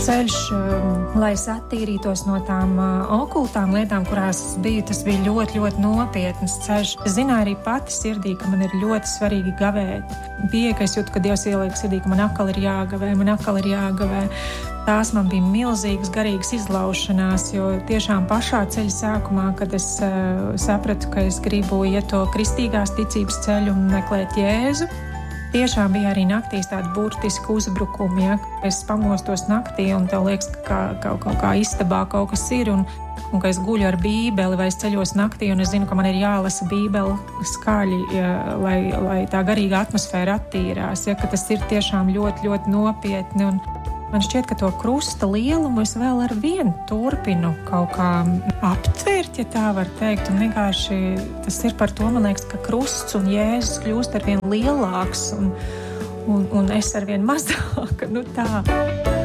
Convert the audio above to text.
ceļš, lai es attīrītos no tām okultām lietām, kurās es biju, tas bija ļoti, ļoti nopietnas ceļš. Es zināju arī pati sirdī, ka man ir ļoti svarīgi gavēt. Bija, ka es jūtu, ka Dievs ieliek sirdī, ka man atkal ir jāgavē. Tās man bija milzīgas garīgas izlaušanās, jo tiešām pašā ceļa sākumā, kad es sapratu, ka es gribu iet to kristīgās ticības ceļu un meklēt Jēzu, tiešām bija arī naktīs tādi burtiski uzbrukumi, ja? Es pamostos naktī un tev liekas, ka kaut kā istabā kaut kas ir un ka es guļu ar bībeli vai es ceļos naktī un es zinu, ka man ir jālasa bībeli skaļi, lai tā garīga atmosfēra attīrās, ja? Ka tas ir tiešām ļoti, ļoti nopietni un man šķiet, ka to krusta lielumu es vēl ar vienu turpinu kaut kā aptvert, ja tā var teikt. Un vienkārši tas ir par to, man liekas, ka krusts un Jēzus kļūst ar vien lielāks un es ar vien mazāk. Tā.